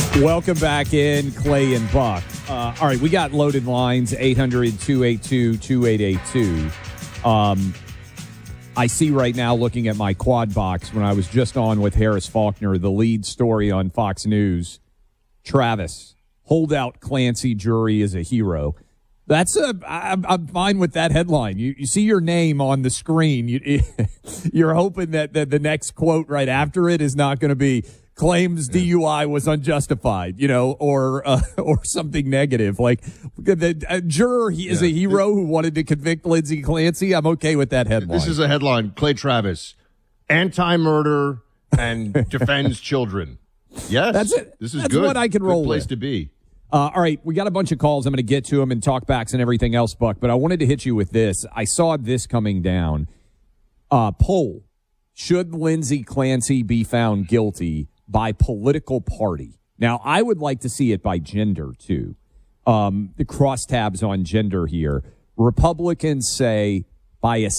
Welcome back in, Clay and Buck. All right, we got loaded lines, 800-282-2882. I see right now, looking at my quad box, when I was just on with Harris Faulkner, the lead story on Fox News, Travis, holdout Clancy jury is a hero. I'm fine with that headline. You see your name on the screen. You're hoping that the next quote right after it is not going to be claims DUI was unjustified, or something negative. Like the juror is a hero who wanted to convict Lindsey Clancy. I'm okay with that headline. This is a headline. Clay Travis, anti-murder and defends children. Yes, that's it. This is that's good. What I can roll good place with. To be. All right, we got a bunch of calls. I'm going to get to them and talk backs and everything else, Buck. But I wanted to hit you with this. I saw this coming down. Poll: should Lindsey Clancy be found guilty by political party? Now, I would like to see it by gender, too. The crosstabs on gender here. Republicans say by a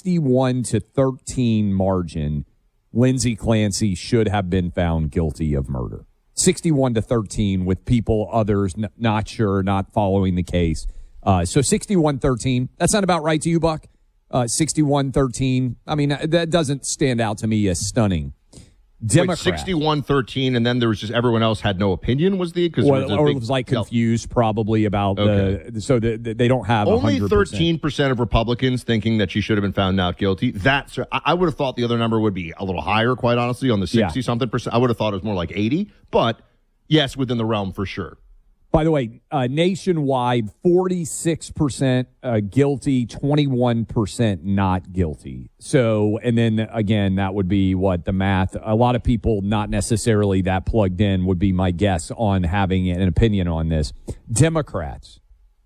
61-13 margin, Lindsey Clancy should have been found guilty of murder. 61-13 with people, others not sure, not following the case. So 61-13, that's not about right to you, Buck? 61-13, I mean, that doesn't stand out to me as stunning. Democrats. 61-13, and then there was just everyone else had no opinion. Was the because or it was like confused probably about they don't have only 100%. 13% of Republicans thinking that she should have been found not guilty. I would have thought the other number would be a little higher, quite honestly, on the 60-something%. I would have thought it was more like 80, but yes, within the realm for sure. By the way, nationwide, 46% guilty, 21% not guilty. So, and then again, that would be what the math. A lot of people not necessarily that plugged in would be my guess on having an opinion on this. Democrats,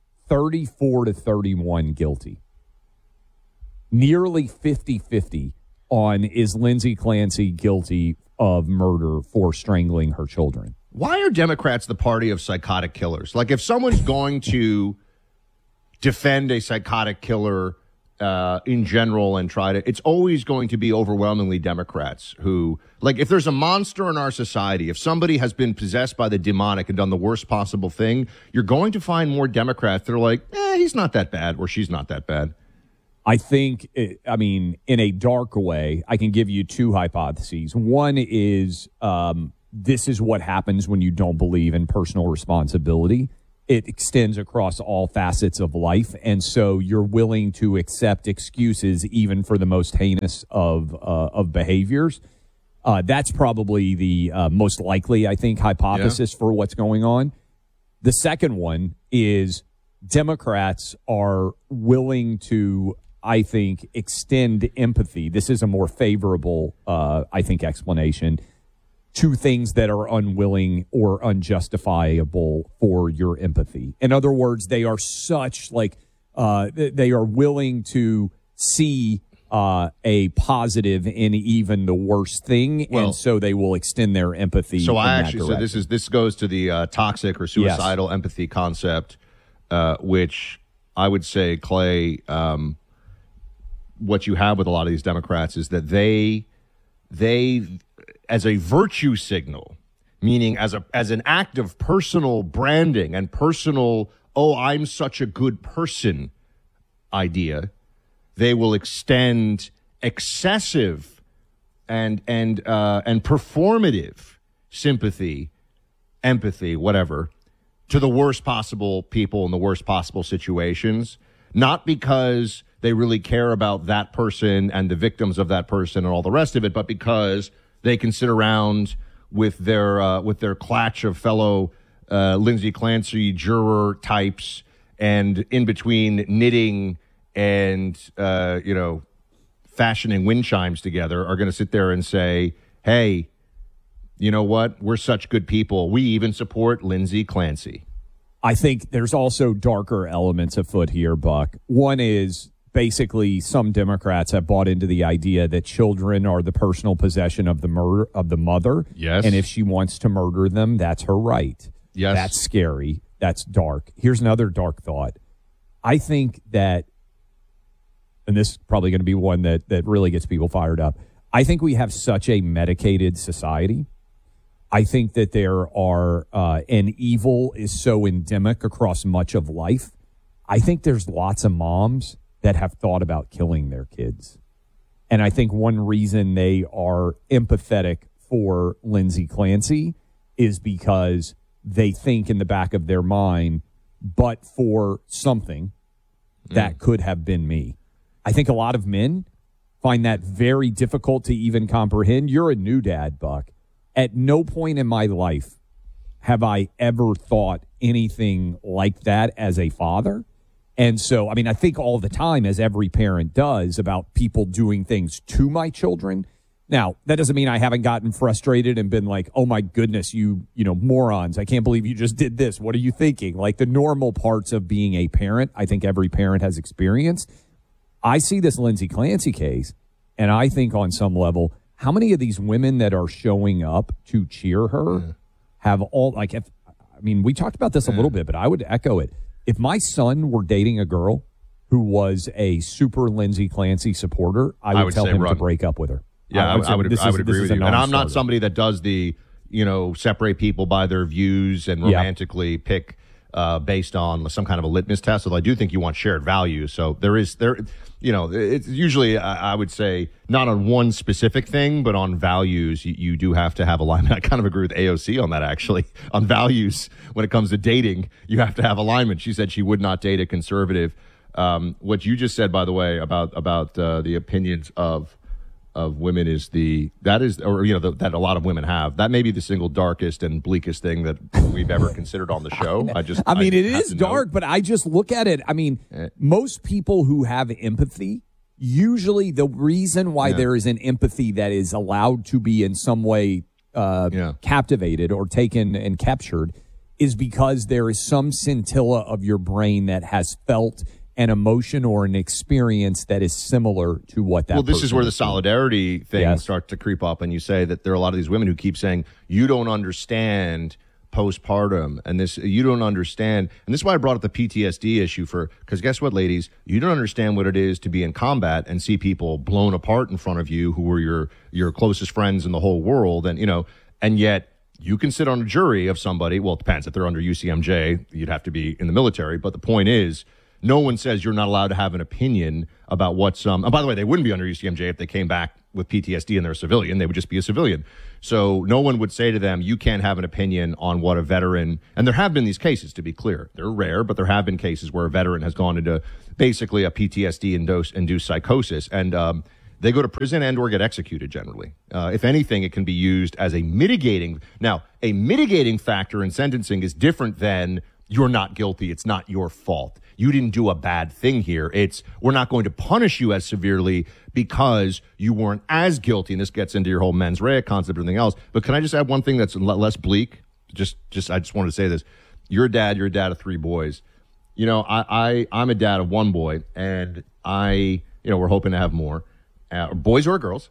34-31 guilty. Nearly 50-50 on is Lindsey Clancy guilty of murder for strangling her children. Why are Democrats the party of psychotic killers? Like, if someone's going to defend a psychotic killer in general and try to, it's always going to be overwhelmingly Democrats who, like, if there's a monster in our society, if somebody has been possessed by the demonic and done the worst possible thing, you're going to find more Democrats that are like, he's not that bad or she's not that bad. I think, in a dark way, I can give you two hypotheses. One is, this is what happens when you don't believe in personal responsibility. It extends across all facets of life, and so you're willing to accept excuses even for the most heinous of behaviors. That's probably the most likely, I think, hypothesis for what's going on. The second one is Democrats are willing to, I think, extend empathy. This is a more favorable, I think, explanation to things that are unwilling or unjustifiable for your empathy. In other words, they are such they are willing to see a positive in even the worst thing, and so they will extend their empathy. So this goes to the toxic or suicidal empathy concept, which I would say, Clay, what you have with a lot of these Democrats is that they as a virtue signal, meaning as an act of personal branding and personal, I'm such a good person idea, they will extend excessive and performative sympathy, empathy, whatever, to the worst possible people in the worst possible situations, not because they really care about that person and the victims of that person and all the rest of it, but because they can sit around with their clutch of fellow Lindsey Clancy juror types, and in between knitting and fashioning wind chimes together, are going to sit there and say, "Hey, you know what? We're such good people. We even support Lindsey Clancy." I think there's also darker elements afoot here, Buck. One is, basically, some Democrats have bought into the idea that children are the personal possession of the mother. Yes. And if she wants to murder them, that's her right. Yes. That's scary. That's dark. Here's another dark thought. I think that, and this is probably going to be one that really gets people fired up, I think we have such a medicated society I think that there are, and evil is so endemic across much of life. I think there's lots of moms that have thought about killing their kids. And I think one reason they are empathetic for Lindsay Clancy is because they think in the back of their mind, but for something that could have been me. I think a lot of men find that very difficult to even comprehend. You're a new dad, Buck. At no point in my life have I ever thought anything like that as a father. And so, I mean, I think all the time, as every parent does, about people doing things to my children. Now, that doesn't mean I haven't gotten frustrated and been like, oh, my goodness, you morons. I can't believe you just did this. What are you thinking? Like the normal parts of being a parent, I think every parent has experienced. I see this Lindsay Clancy case, and I think on some level, how many of these women that are showing up to cheer her have all, like, we talked about this a little bit, but I would echo it. If my son were dating a girl who was a super Lindsay Clancy supporter, I would tell him to break up with her. Yeah, I would agree with you. And I'm not somebody that does the, separate people by their views and romantically pick based on some kind of a litmus test. Although I do think you want shared values. So it's usually, I would say, not on one specific thing, but on values, you do have to have alignment. I kind of agree with AOC on that, actually. On values, when it comes to dating, you have to have alignment. She said she would not date a conservative. What you just said, by the way, about the opinions of women that a lot of women have. That may be the single darkest and bleakest thing that we've ever considered on the show. It is dark, but I just look at it. Most people who have empathy, usually the reason why there is an empathy that is allowed to be in some way captivated or taken and captured is because there is some scintilla of your brain that has felt an emotion or an experience that is similar to what that. Well, this is where the solidarity thing starts to creep up, and you say that there are a lot of these women who keep saying you don't understand postpartum, and this you don't understand, and this is why I brought up the PTSD issue because guess what, ladies, you don't understand what it is to be in combat and see people blown apart in front of you who were your closest friends in the whole world, and yet you can sit on a jury of somebody. Well, it depends. If they're under UCMJ, you'd have to be in the military, but the point is, no one says you're not allowed to have an opinion about what and by the way, they wouldn't be under UCMJ if they came back with PTSD and they're a civilian. They would just be a civilian. So no one would say to them, you can't have an opinion on what a veteran, and there have been these cases, to be clear. They're rare, but there have been cases where a veteran has gone into basically a PTSD-induced psychosis, and they go to prison and or get executed generally. If anything, it can be used as a mitigating. Now, a mitigating factor in sentencing is different than you're not guilty, it's not your fault. You didn't do a bad thing here. We're not going to punish you as severely because you weren't as guilty. And this gets into your whole mens rea concept and everything else. But can I just add one thing that's less bleak? I just wanted to say this. You're a dad of 3 boys. I'm a dad of 1 boy, and we're hoping to have more, boys or girls.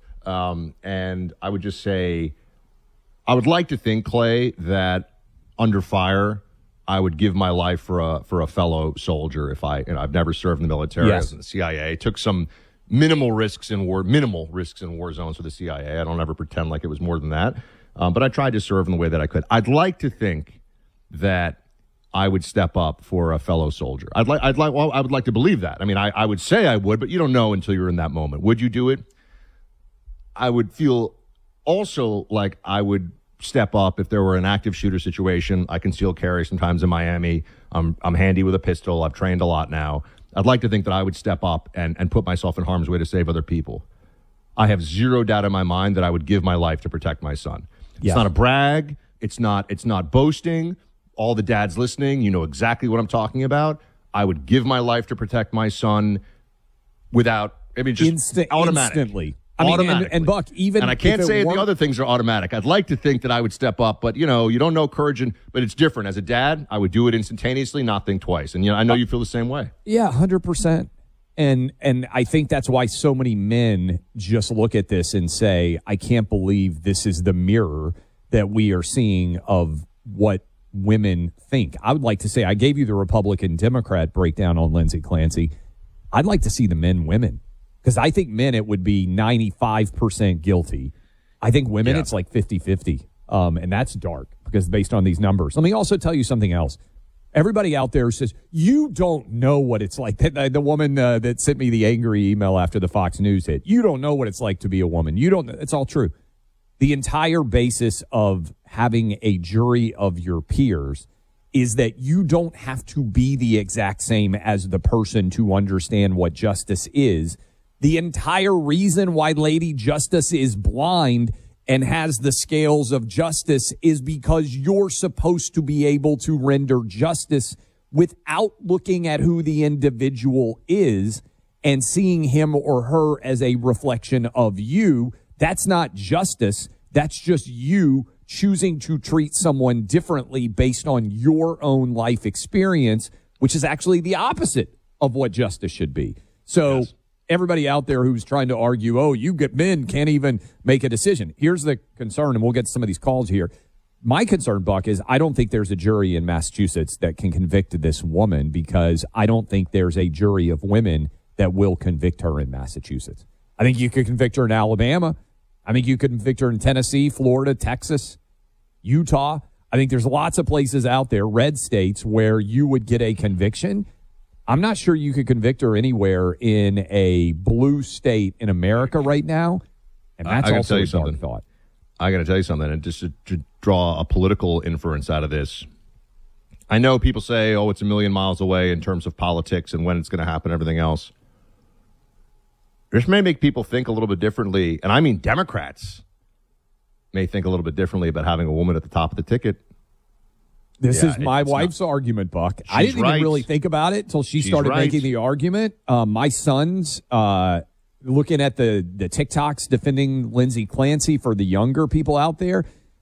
And I would just say, I would like to think, Clay, that under fire, I would give my life for a fellow soldier if I've never served in the military. I was in the CIA. Took some minimal risks in war zones for the CIA. I don't ever pretend like it was more than that. But I tried to serve in the way that I could. I'd like to think that I would step up for a fellow soldier. I would like to believe that. I would say I would, but you don't know until you're in that moment. Would you do it? I would feel also like I would step up if there were an active shooter situation. I conceal carry sometimes in Miami. I'm handy with a pistol. I've trained a lot now. I'd like to think that I would step up and put myself in harm's way to save other people. I have zero doubt in my mind that I would give my life to protect my son. It's not a brag. It's not boasting. All the dads listening, you know exactly what I'm talking about. I would give my life to protect my son automatic. Instantly. And Buck, even and I can't say the other things are automatic. I'd like to think that I would step up, but you don't know courage, but it's different. As a dad, I would do it instantaneously, not think twice. And I know you feel the same way. Yeah, 100%. And I think that's why so many men just look at this and say, I can't believe this is the mirror that we are seeing of what women think. I would like to say, I gave you the Republican-Democrat breakdown on Lindsay Clancy. I'd like to see the men-women. Because I think men, it would be 95% guilty. I think women, it's like 50-50. And that's dark because based on these numbers. Let me also tell you something else. Everybody out there says, you don't know what it's like. The woman that sent me the angry email after the Fox News hit, you don't know what it's like to be a woman. You don't. It's all true. The entire basis of having a jury of your peers is that you don't have to be the exact same as the person to understand what justice is. The entire reason why Lady Justice is blind and has the scales of justice is because you're supposed to be able to render justice without looking at who the individual is and seeing him or her as a reflection of you. That's not justice. That's just you choosing to treat someone differently based on your own life experience, which is actually the opposite of what justice should be. So everybody out there who's trying to argue, oh, you get men can't even make a decision. Here's the concern, and we'll get to some of these calls here. My concern, Buck, is I don't think there's a jury in Massachusetts that can convict this woman because I don't think there's a jury of women that will convict her in Massachusetts. I think you could convict her in Alabama. I think you could convict her in Tennessee, Florida, Texas, Utah. I think there's lots of places out there, red states, where you would get a conviction. I'm not sure you could convict her anywhere in a blue state in America right now. And that's also a dark thought. I got to tell you something, and just to draw a political inference out of this. I know people say, oh, it's a million miles away in terms of politics and when it's going to happen, everything else. This may make people think a little bit differently, and I mean Democrats may think a little bit differently about having a woman at the top of the ticket. This is my wife's argument, Buck. I didn't even really think about it until she started making the argument. My son's looking at the TikToks defending Lindsey Clancy for the younger people out there.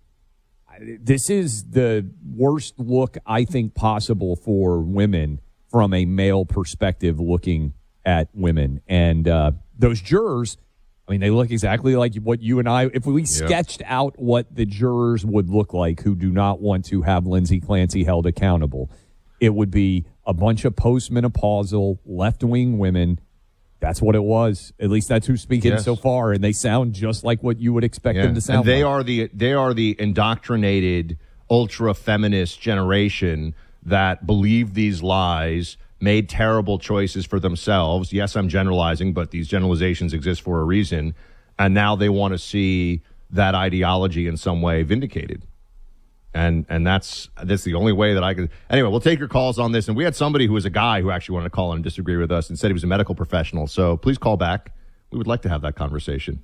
This is the worst look I think possible for women from a male perspective looking at women. And those jurors, I mean, they look exactly like what you and I, if we sketched out what the jurors would look like who do not want to have Lindsey Clancy held accountable, it would be a bunch of postmenopausal left-wing women. That's what it was. At least that's who's speaking so far, and they sound just like what you would expect them to sound. And they are the indoctrinated ultra-feminist generation that believe these lies, made terrible choices for themselves. Yes, I'm generalizing, but these generalizations exist for a reason. And now they want to see that ideology in some way vindicated. And that's the only way that I could. Anyway, we'll take your calls on this. And we had somebody who was a guy who actually wanted to call in and disagree with us and said he was a medical professional. So please call back. We would like to have that conversation.